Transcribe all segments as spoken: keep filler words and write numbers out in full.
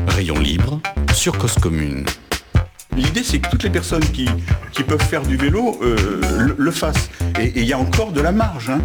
Rayon libre sur Cause Commune. L'idée, c'est que toutes les personnes qui, qui peuvent faire du vélo euh, le, le fassent. Et il y a encore de la marge. Hein.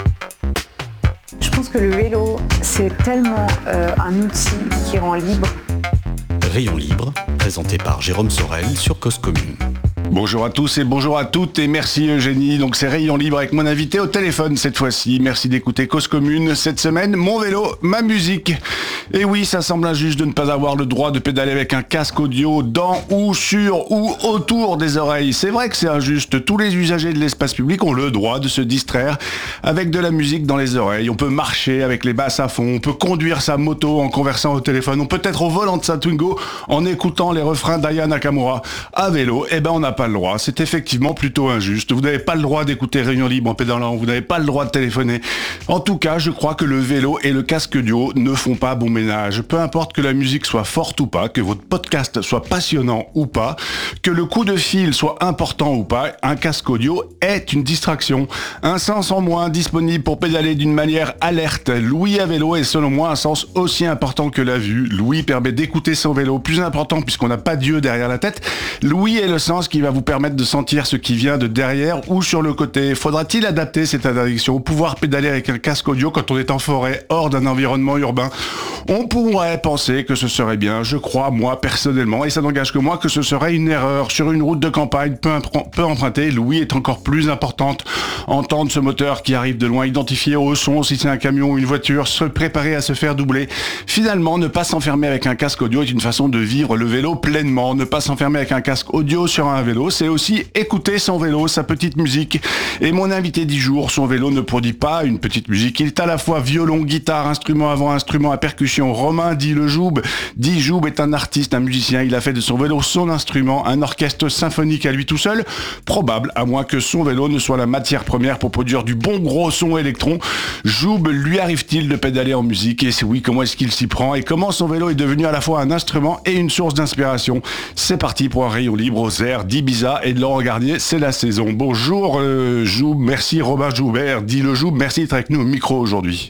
Je pense que le vélo, c'est tellement euh, un outil qui rend libre. Rayon libre, présenté par Jérôme Sorel sur Cause Commune. Bonjour à tous et bonjour à toutes et merci Eugénie. Donc c'est Rayon libre avec mon invité au téléphone cette fois-ci. Merci d'écouter Cause Commune cette semaine. Mon vélo, ma musique. Et oui, ça semble injuste de ne pas avoir le droit de pédaler avec un casque audio dans ou sur ou autour des oreilles. C'est vrai que c'est injuste. Tous les usagers de l'espace public ont le droit de se distraire avec de la musique dans les oreilles. On peut marcher avec les basses à fond. On peut conduire sa moto en conversant au téléphone. On peut être au volant de sa Twingo en écoutant les refrains d'Aya Nakamura. À vélo, eh ben on n'a pas le droit. C'est effectivement plutôt injuste. Vous n'avez pas le droit d'écouter Rayon libre en pédalant. Vous n'avez pas le droit de téléphoner. En tout cas, je crois que le vélo et le casque audio ne font pas bon ménage. Peu importe que la musique soit forte ou pas, que votre podcast soit passionnant ou pas, que le coup de fil soit important ou pas, un casque audio est une distraction. Un sens en moins disponible pour pédaler d'une manière alerte. L'ouïe à vélo est selon moi un sens aussi important que la vue. L'ouïe permet d'écouter son vélo, plus important puisqu'on n'a pas d'yeux derrière la tête. L'ouïe est le sens qui va vous permettre de sentir ce qui vient de derrière ou sur le côté. Faudra-t-il adapter cette interdiction, pouvoir pédaler avec un casque audio quand on est en forêt, hors d'un environnement urbain? On pourrait penser que ce serait bien, je crois, moi, personnellement, et ça n'engage que moi, que ce serait une erreur. Sur une route de campagne peu, impr- peu empruntée, l'ouïe est encore plus importante. Entendre ce moteur qui arrive de loin, identifier au son si c'est un camion ou une voiture, se préparer à se faire doubler. Finalement, ne pas s'enfermer avec un casque audio est une façon de vivre le vélo pleinement. Ne pas s'enfermer avec un casque audio sur un vélo, c'est aussi écouter son vélo, sa petite musique. Et mon invité du jour, son vélo ne produit pas une petite musique. Il est à la fois violon, guitare, instrument avant, instrument à percussion. Romain dit le Joub. Dit Joub est un artiste, un musicien. Il a fait de son vélo son instrument, un orchestre symphonique à lui tout seul. Probable, à moins que son vélo ne soit la matière première pour produire du bon gros son électron. Joub, lui arrive-t-il de pédaler en musique? Et si oui, comment est-ce qu'il s'y prend? Et comment son vélo est devenu à la fois un instrument et une source d'inspiration? C'est parti pour un rayon libre aux airs d'Ibiza et de Laurent Garnier. C'est la saison. Bonjour euh, Joub, merci Romain Joubert. Dit le Joub, merci d'être avec nous au micro aujourd'hui.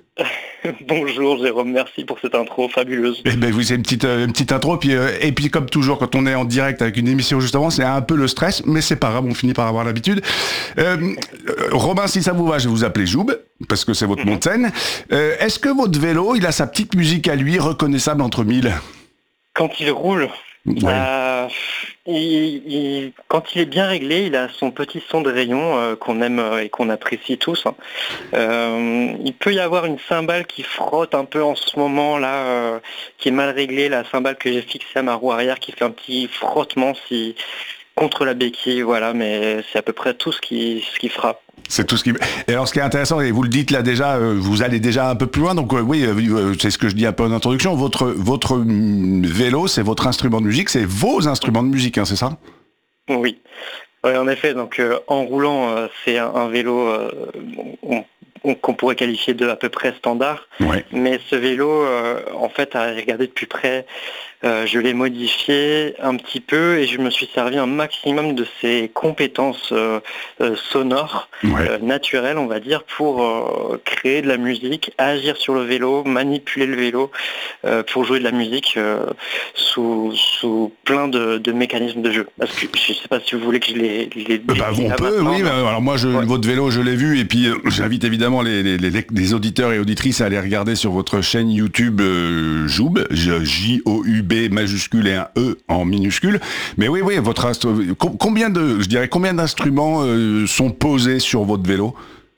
Bonjour Jérôme, merci pour cette intro fabuleuse. Eh ben oui, c'est une petite, euh, une petite intro, puis, euh, et puis comme toujours, quand on est en direct avec une émission justement, c'est un peu le stress, mais c'est pas grave, on finit par avoir l'habitude. Euh, euh, Robin, si ça vous va, je vais vous appeler Joub, parce que c'est votre mm-hmm. nom de scène. Euh, est-ce que votre vélo, il a sa petite musique à lui, reconnaissable entre mille? Quand il roule, ouais. euh, il, il, quand il est bien réglé, il a son petit son de rayon euh, qu'on aime euh, et qu'on apprécie tous. Hein. Euh, il peut y avoir une cymbale qui frotte un peu en ce moment là, euh, qui est mal réglée, la cymbale que j'ai fixée à ma roue arrière qui fait un petit frottement si contre la béquille, voilà, mais c'est à peu près tout ce qui, ce qui frappe. C'est tout ce qui. Et alors, ce qui est intéressant, et vous le dites là déjà, euh, vous allez déjà un peu plus loin. Donc euh, oui, euh, c'est ce que je dis un peu en introduction. Votre votre vélo, c'est votre instrument de musique, c'est vos instruments de musique, hein, c'est ça? Oui. Ouais, en effet. Donc euh, en roulant, euh, c'est un, un vélo euh, on, on, qu'on pourrait qualifier de à peu près standard. Ouais. Mais ce vélo, euh, en fait, à regarder de plus près. Euh, je l'ai modifié un petit peu et je me suis servi un maximum de ses compétences euh, euh, sonores, ouais. euh, naturelles, on va dire, pour euh, créer de la musique, agir sur le vélo, manipuler le vélo, euh, pour jouer de la musique euh, sous, sous plein de, de mécanismes de jeu. Parce que je ne sais pas si vous voulez que je les... les bah, on peut, oui. Bah, alors moi, je, ouais. votre vélo, je l'ai vu et puis euh, j'invite évidemment les, les, les, les auditeurs et auditrices à aller regarder sur votre chaîne YouTube euh, Joub, J O U B majuscule et un E en minuscule. Mais oui, oui, votre instru... combien de, je dirais, combien d'instruments euh, sont posés sur votre vélo?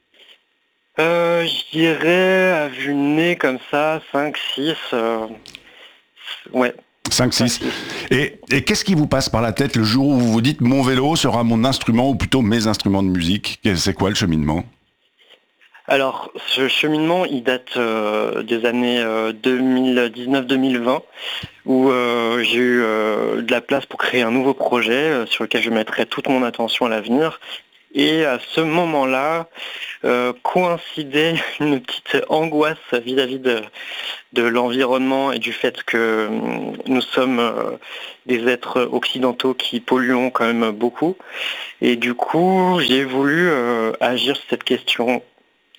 euh, Je dirais, à vue de nez comme ça, cinq six. Euh... Ouais. cinq six. Et, et qu'est-ce qui vous passe par la tête le jour où vous vous dites mon vélo sera mon instrument ou plutôt mes instruments de musique? C'est quoi le cheminement? Alors, ce cheminement, il date euh, des années euh, deux mille dix-neuf deux mille vingt, où euh, j'ai eu euh, de la place pour créer un nouveau projet euh, sur lequel je mettrai toute mon attention à l'avenir. Et à ce moment-là, euh, coïncidait une petite angoisse vis-à-vis de, de l'environnement et du fait que euh, nous sommes euh, des êtres occidentaux qui polluons quand même beaucoup. Et du coup, j'ai voulu euh, agir sur cette question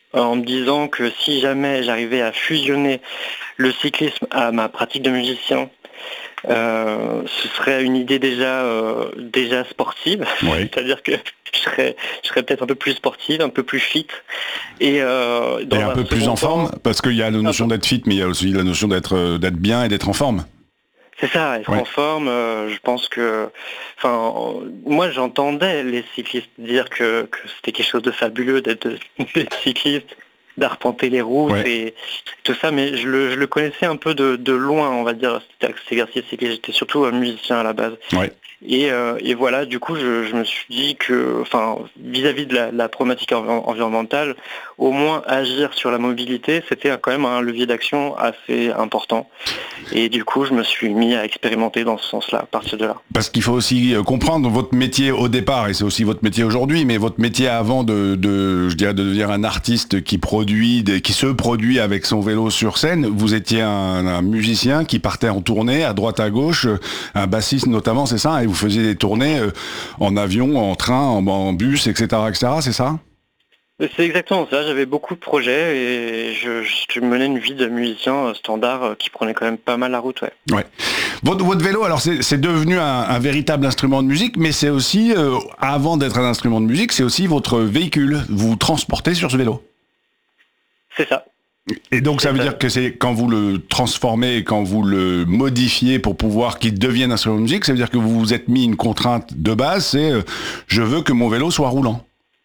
en me disant que si jamais j'arrivais à fusionner le cyclisme à ma pratique de musicien, euh, ce serait une idée déjà, euh, déjà sportive, Oui. c'est-à-dire que je serais, je serais peut-être un peu plus sportive, un peu plus fit, et, euh, dans Et un peu plus en second temps- forme, parce qu'il y a la notion peu. d'être fit, mais il y a aussi la notion d'être euh, d'être bien et d'être en forme. C'est ça, être Ouais. en forme, euh, je pense que... Enfin, euh, moi j'entendais les cyclistes dire que, que c'était quelque chose de fabuleux d'être d'être cycliste, d'arpenter les routes Ouais. et tout ça, mais je le, je le connaissais un peu de, de loin, on va dire, cet exercice cycliste. J'étais surtout un musicien à la base. Ouais. Et, euh, et voilà, du coup, je, je me suis dit que, enfin, vis-à-vis de la, la problématique envi- environnementale, au moins agir sur la mobilité, c'était quand même un levier d'action assez important. Et du coup, je me suis mis à expérimenter dans ce sens-là, à partir de là. Parce qu'il faut aussi euh, comprendre votre métier au départ, et c'est aussi votre métier aujourd'hui, mais votre métier avant de, de, je dirais, de devenir un artiste qui produit, des- qui se produit avec son vélo sur scène, vous étiez un, un musicien qui partait en tournée à droite à gauche, euh, un bassiste notamment, c'est ça, et vous faisiez des tournées euh, en avion, en train, en, en bus, et cetera, et cetera, c'est ça? C'est exactement ça, j'avais beaucoup de projets et je, je menais une vie de musicien euh, standard euh, qui prenait quand même pas mal la route, ouais. Ouais. Votre, votre vélo, alors c'est, c'est devenu un, un véritable instrument de musique, mais c'est aussi, euh, avant d'être un instrument de musique, c'est aussi votre véhicule. Vous vous transportez sur ce vélo. C'est ça. Et donc ça C'est veut ça. dire que c'est quand vous le transformez, quand vous le modifiez pour pouvoir qu'il devienne un instrument de musique, ça veut dire que vous vous êtes mis une contrainte de base, c'est euh, je veux que mon vélo soit roulant.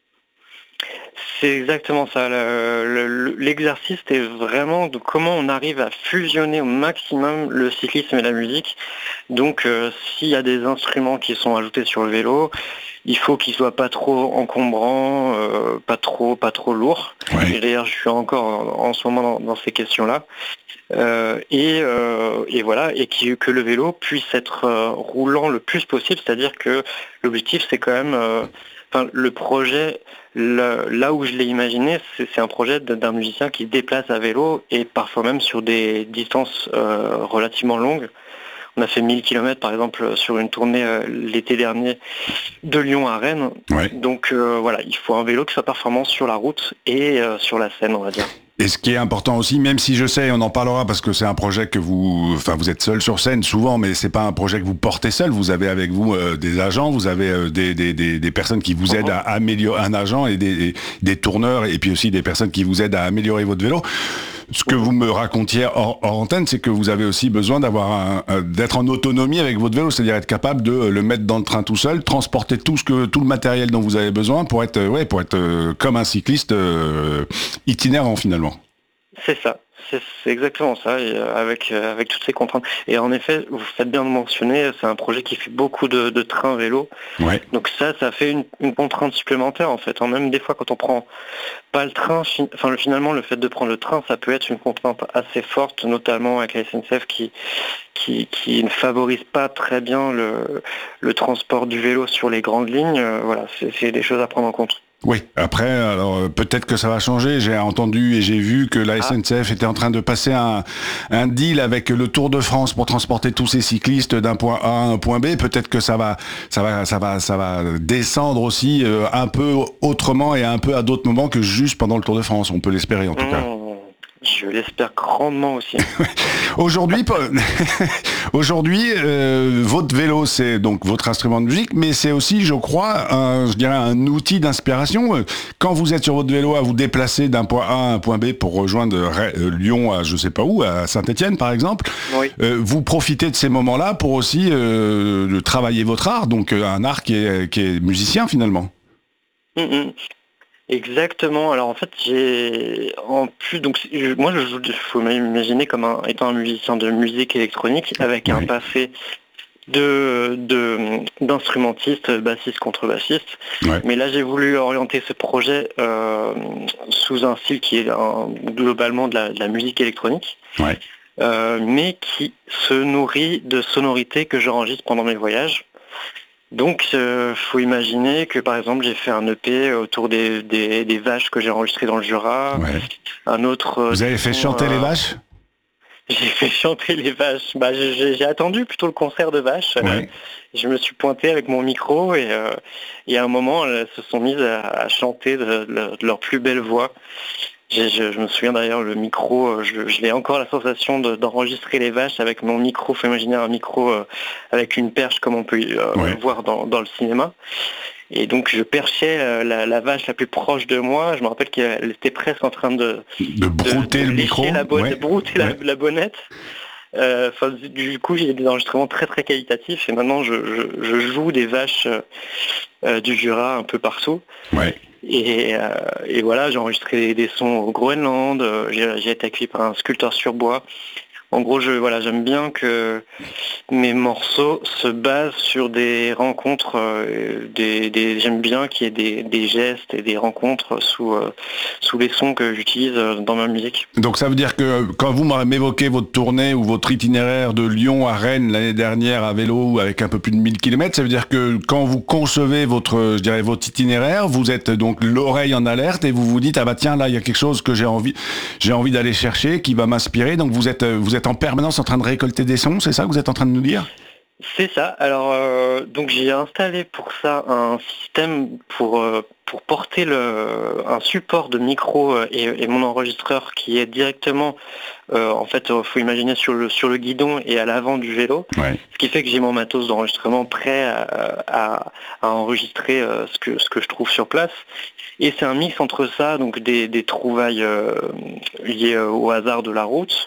C'est exactement ça. Le- le- L'exercice, c'était vraiment de comment on arrive à fusionner au maximum le cyclisme et la musique. Donc, euh, s'il y a des instruments qui sont ajoutés sur le vélo, il faut qu'ils soient pas trop encombrants, euh, pas trop, pas trop lourds. Ouais. Et d'ailleurs, je suis encore en, en ce moment dans, dans ces questions-là. Euh, et, euh, et voilà, et qui- que le vélo puisse être euh, roulant le plus possible. C'est-à-dire que l'objectif, c'est quand même, euh, enfin, le projet. Le- là où je l'ai imaginé, c'est c'est un projet de- d'un musicien qui se déplace à vélo et parfois même sur des distances euh, relativement longues. On a fait mille kilomètres par exemple sur une tournée euh, l'été dernier de Lyon à Rennes. Ouais. Donc euh, voilà, il faut un vélo qui soit performant sur la route et euh, sur la scène, on va dire. Et ce qui est important aussi, même si je sais, on en parlera parce que c'est un projet que vous, enfin vous êtes seul sur scène souvent, mais c'est pas un projet que vous portez seul. Vous avez avec vous euh, des agents, vous avez euh, des, des, des, des personnes qui vous aident à améliorer, un agent et des, des, des tourneurs et puis aussi des personnes qui vous aident à améliorer votre vélo. Ce que vous me racontiez hors, hors antenne, c'est que vous avez aussi besoin d'avoir un, un- d'être en autonomie avec votre vélo, c'est-à-dire être capable de le mettre dans le train tout seul, transporter tout ce que tout le matériel dont vous avez besoin pour être, euh, ouais, pour être euh, comme un cycliste euh, itinérant finalement. C'est ça, c'est c'est exactement ça, et euh, avec, euh, avec toutes ces contraintes. Et en effet, vous faites bien de mentionner, c'est un projet qui fait beaucoup de, de trains vélo. Ouais. Donc ça, ça fait une, une contrainte supplémentaire en fait. Hein. Même des fois quand on prend pas le train, fin- enfin le- finalement le fait de prendre le train, ça peut être une contrainte assez forte, notamment avec la S N C F qui, qui, qui ne favorise pas très bien le, le transport du vélo sur les grandes lignes. Euh, voilà, c'est c'est des choses à prendre en compte. Oui, après, alors euh, peut-être que ça va changer. J'ai entendu et j'ai vu que la S N C F était en train de passer un, un deal avec le Tour de France pour transporter tous ces cyclistes d'un point A à un point B. Peut-être que ça va, ça va, ça va, ça va descendre aussi euh, un peu autrement et un peu à d'autres moments que juste pendant le Tour de France. On peut l'espérer en tout cas. Mmh, je l'espère grandement aussi. Aujourd'hui, Paul- aujourd'hui, euh, votre vélo, c'est donc votre instrument de musique, mais c'est aussi, je crois, un, je dirais un outil d'inspiration. Quand vous êtes sur votre vélo à vous déplacer d'un point A à un point B pour rejoindre Re- euh, Lyon à je sais pas où, à Saint-Étienne par exemple, Oui. euh, vous profitez de ces moments-là pour aussi euh, de travailler votre art, donc euh, un art qui est, qui est musicien finalement. Mm, mm. Exactement. Alors en fait, j'ai en plus donc je- moi je joue, il faut m'imaginer comme un, étant un musicien de musique électronique avec un Oui. passé de de d'instrumentiste, bassiste, contrebassiste. Ouais. Mais là, j'ai voulu orienter ce projet euh, sous un style qui est un- globalement de la, de la musique électronique, Ouais. euh, mais qui se nourrit de sonorités que j'enregistre pendant mes voyages. Donc, il euh, faut imaginer que, par exemple, j'ai fait un E P autour des, des, des vaches que j'ai enregistrées dans le Jura. Ouais. Un autre... euh, Vous avez fait son, chanter euh, les vaches? J'ai fait chanter les vaches. Bah, j'ai j'ai attendu plutôt le concert de vaches. Ouais. Euh, je me suis pointé avec mon micro et, euh, et à un moment, elles se sont mises à, à chanter de, de leur plus belle voix. Je, je, je me souviens d'ailleurs, le micro, je, je l'ai encore la sensation de, d'enregistrer les vaches avec mon micro. Il faut imaginer un micro euh, avec une perche comme on peut euh, Ouais. voir dans, dans le cinéma. Et donc je perchais euh, la, la vache la plus proche de moi. Je me rappelle qu'elle était presque en train de, De brouter de, de le lécher micro. la bonne, Ouais. de brouter Ouais. la, la bonnette. Euh, enfin, du coup, j'ai des enregistrements très très qualitatifs et maintenant je, je, je joue des vaches euh, du Jura un peu partout. Ouais. Et, euh, et voilà, j'ai enregistré des, des sons au Groenland, euh, j'ai, j'ai été accueilli par un sculpteur sur bois. En gros, je, voilà, j'aime bien que mes morceaux se basent sur des rencontres, euh, des, des, j'aime bien qu'il y ait des, des gestes et des rencontres sous, euh, sous les sons que j'utilise dans ma musique. Donc ça veut dire que quand vous m'évoquez votre tournée ou votre itinéraire de Lyon à Rennes l'année dernière à vélo avec un peu plus de mille kilomètres, ça veut dire que quand vous concevez votre, je dirais, votre itinéraire, vous êtes donc l'oreille en alerte et vous vous dites ah bah tiens là il y a quelque chose que j'ai envie, j'ai envie d'aller chercher, qui va m'inspirer. Donc vous êtes, vous êtes en permanence en train de récolter des sons, c'est ça que vous êtes en train de nous dire ? C'est ça. Alors euh, donc j'ai installé pour ça un système pour euh, pour porter le un support de micro euh, et, et mon enregistreur qui est directement euh, en fait euh, faut imaginer sur le sur le guidon et à l'avant du vélo. Ouais. Ce qui fait que j'ai mon matos d'enregistrement prêt à, à, à enregistrer euh, ce que ce que je trouve sur place. Et c'est un mix entre ça, donc des, des trouvailles euh, liées au hasard de la route.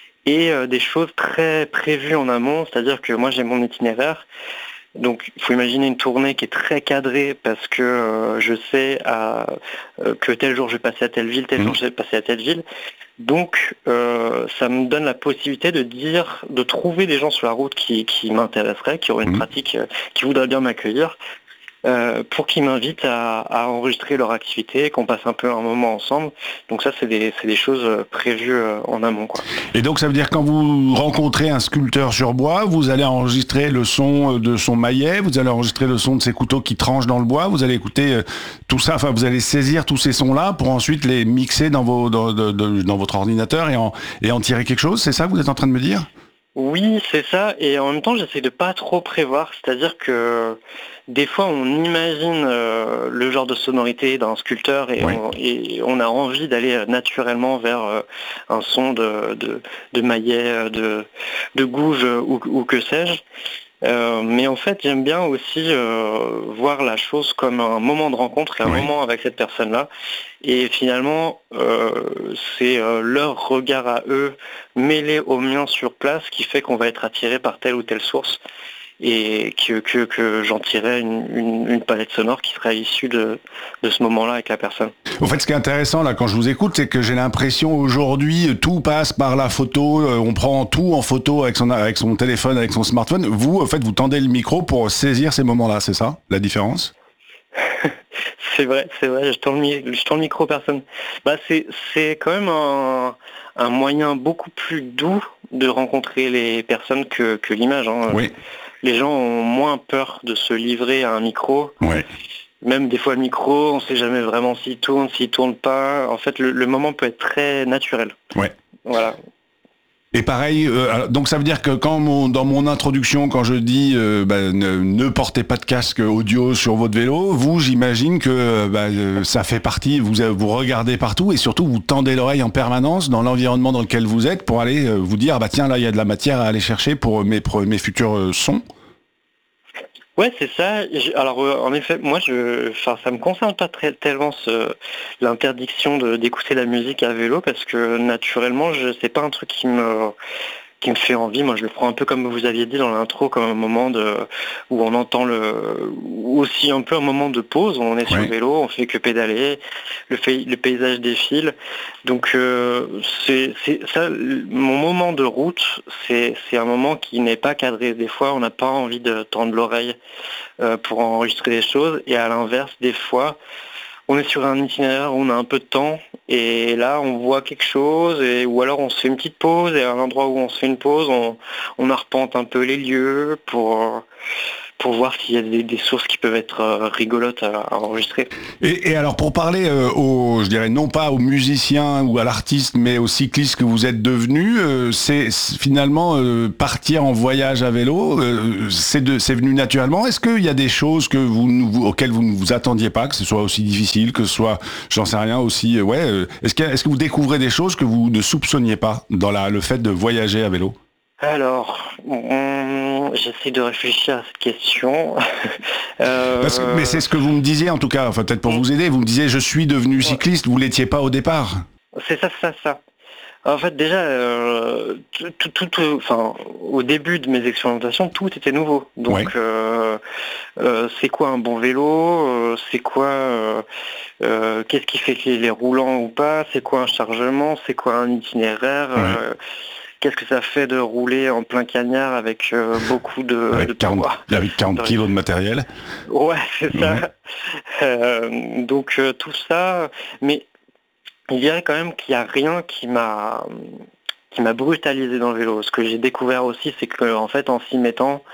Et euh, des choses très prévues en amont, c'est-à-dire que moi j'ai mon itinéraire, donc il faut imaginer une tournée qui est très cadrée parce que euh, je sais à, euh, que tel jour je vais passer à telle ville, tel mmh. jour je vais passer à telle ville, donc euh, ça me donne la possibilité de dire, de trouver des gens sur la route qui, qui m'intéresseraient, qui auraient une mmh. pratique, euh, qui voudraient bien m'accueillir, Euh, pour qu'ils m'invitent à, à enregistrer leur activité, qu'on passe un peu un moment ensemble. Donc ça, c'est des, c'est des choses prévues euh, en amont, quoi. Et donc ça veut dire quand vous rencontrez un sculpteur sur bois, vous allez enregistrer le son de son maillet, vous allez enregistrer le son de ses couteaux qui tranchent dans le bois, vous allez écouter euh, tout ça, enfin vous allez saisir tous ces sons-là pour ensuite les mixer dans, vos, dans, de, de, dans votre ordinateur et en, et en tirer quelque chose, c'est ça que vous êtes en train de me dire ? Oui, c'est ça, et en même temps j'essaie de pas trop prévoir, c'est-à-dire que des fois on imagine euh, le genre de sonorité d'un sculpteur et, oui. on, et on a envie d'aller naturellement vers euh, un son de, de, de maillet, de, de gouge ou, ou que sais-je. Euh, mais en fait, j'aime bien aussi euh, voir la chose comme un moment de rencontre et un oui. moment avec cette personne-là. Et finalement, euh, c'est euh, leur regard à eux mêlé au mien sur place qui fait qu'on va être attiré par telle ou telle source et que, que, que j'en tirerai une, une, une palette sonore qui sera issue de, de ce moment-là avec la personne. Au fait, ce qui est intéressant là quand je vous écoute, c'est que j'ai l'impression aujourd'hui tout passe par la photo, on prend tout en photo avec son, avec son téléphone, avec son smartphone. Vous, en fait, vous tendez le micro pour saisir ces moments-là, c'est ça, la différence ? C'est vrai, c'est vrai, je tourne le, je tourne le micro personne. Bah c'est, c'est quand même un, un moyen beaucoup plus doux de rencontrer les personnes que, que l'image. Hein. Oui. Les gens ont moins peur de se livrer à un micro. Oui. Même des fois le micro, on ne sait jamais vraiment s'il tourne, s'il tourne pas. En fait, le, le moment peut être très naturel. Oui. Voilà. Et pareil, euh, donc ça veut dire que quand mon, dans mon introduction, quand je dis euh, bah, ne, ne portez pas de casque audio sur votre vélo, vous, j'imagine que bah, euh, ça fait partie, vous, vous regardez partout et surtout vous tendez l'oreille en permanence dans l'environnement dans lequel vous êtes pour aller euh, vous dire, bah tiens, là il y a de la matière à aller chercher pour mes, pour mes futurs euh, sons. Ouais, c'est ça. Alors, euh, en effet, moi, je, enfin, ça me concerne pas très, tellement ce, l'interdiction de, d'écouter la musique à vélo parce que naturellement, je, c'est pas un truc qui me, qui me fait envie. Moi, je le prends un peu comme vous aviez dit dans l'intro, comme un moment de, où on entend le, aussi un peu un moment de pause. On est sur le vélo, on fait que pédaler, le, fait, le paysage défile. Donc, euh, c'est, c'est ça. Mon moment de route, c'est, c'est un moment qui n'est pas cadré. Des fois, on n'a pas envie de tendre l'oreille euh, pour enregistrer des choses. Et à l'inverse, des fois, on est sur un itinéraire où on a un peu de temps et là on voit quelque chose et, ou alors on se fait une petite pause et à l'endroit où on se fait une pause on, on arpente un peu les lieux pour, pour voir s'il y a des, des sources qui peuvent être euh, rigolotes à, à enregistrer. Et, et alors pour parler euh, aux, je dirais non pas aux musiciens ou à l'artiste, mais aux cyclistes que vous êtes devenus, euh, c'est, c'est finalement euh, partir en voyage à vélo, euh, c'est, de, c'est venu naturellement. Est-ce qu'il y a des choses que vous, vous, auxquelles vous ne vous attendiez pas, que ce soit aussi difficile, que ce soit, j'en sais rien, aussi, euh, ouais. Euh, est-ce, que, est-ce que vous découvrez des choses que vous ne soupçonniez pas dans la, le fait de voyager à vélo ? Alors, on... j'essaie de réfléchir à cette question. euh... Parce que, mais c'est ce que vous me disiez en tout cas, enfin peut-être pour vous aider, vous me disiez je suis devenu cycliste, vous l'étiez pas au départ. C'est ça, c'est ça, ça. En fait déjà, euh, tout, tout, tout, enfin, au début de mes expérimentations, tout était nouveau. Donc, ouais. euh, euh, c'est quoi un bon vélo euh, C'est quoi euh, euh, Qu'est-ce qui fait qu'il est roulant ou pas C'est quoi un chargement C'est quoi un itinéraire ouais. euh, Qu'est-ce que ça fait de rouler en plein cagnard avec euh, beaucoup de, avec de quarante, avec quarante kilos de matériel. Ouais, c'est ça. Ouais. Euh, donc euh, tout ça, mais je dirais quand même qu'il n'y a rien qui m'a qui m'a brutalisé dans le vélo. Ce que j'ai découvert aussi, c'est que en fait, en s'y mettant,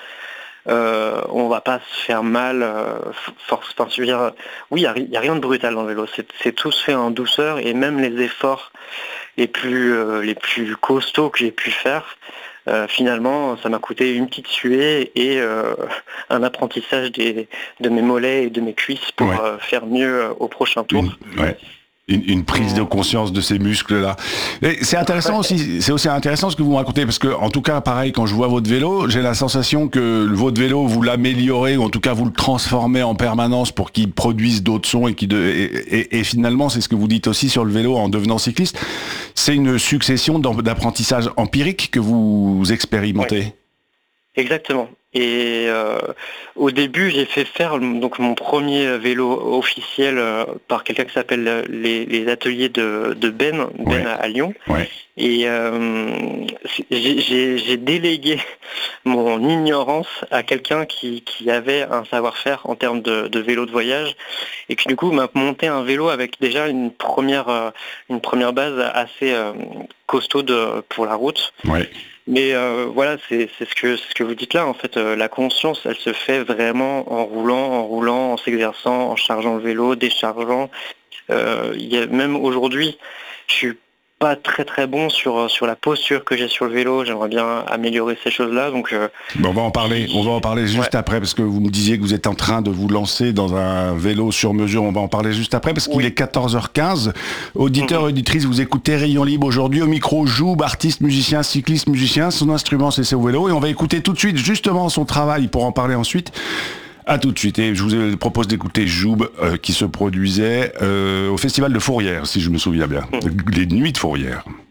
euh, on va pas se faire mal. Euh, force, enfin, je veux dire, oui, il n'y a, a rien de brutal dans le vélo. C'est, c'est tout se fait en douceur et même les efforts les plus euh, les plus costauds que j'ai pu faire, euh, finalement ça m'a coûté une petite suée et euh, un apprentissage des, de mes mollets et de mes cuisses pour ouais. euh, faire mieux euh, au prochain tour. Une, ouais. Une, une prise de conscience de ces muscles-là. Et c'est intéressant aussi, c'est aussi intéressant ce que vous me racontez, parce que, en tout cas, pareil, quand je vois votre vélo, j'ai la sensation que votre vélo, vous l'améliorez, ou en tout cas, vous le transformez en permanence pour qu'il produise d'autres sons et qui, de, et, et, et finalement, c'est ce que vous dites aussi sur le vélo en devenant cycliste. C'est une succession d'apprentissage empirique que vous expérimentez. Ouais. Exactement. Et euh, au début, j'ai fait faire donc mon premier vélo officiel euh, par quelqu'un qui s'appelle les, les ateliers de, de Ben, Ben ouais. à, à Lyon. Ouais. Et euh, j'ai, j'ai, j'ai délégué mon ignorance à quelqu'un qui, qui avait un savoir-faire en termes de, de vélo de voyage et qui du coup m'a monté un vélo avec déjà une première, euh, une première base assez euh, costaud de, pour la route. Ouais. Mais euh, voilà, c'est, c'est, ce que, c'est ce que vous dites là. En fait, euh, la conscience, elle se fait vraiment en roulant, en roulant, en s'exerçant, en chargeant le vélo, déchargeant. Euh, y a, même aujourd'hui, je suis pas très très bon sur sur la posture que j'ai sur le vélo. J'aimerais bien améliorer ces choses-là. Donc, euh, bon, on va en parler. On va en parler juste ouais. après parce que vous me disiez que vous êtes en train de vous lancer dans un vélo sur mesure. On va en parler juste après parce qu'il oui. est quatorze heures quinze. Auditeurs, mmh. auditrices, vous écoutez Rayon Libre aujourd'hui au micro. Joub, artiste, musicien, cycliste, musicien. Son instrument c'est son vélo et on va écouter tout de suite justement son travail pour en parler ensuite. À tout de suite, et je vous propose d'écouter Joub euh, qui se produisait euh, au festival de Fourrière, si je me souviens bien, les Nuits de Fourrière.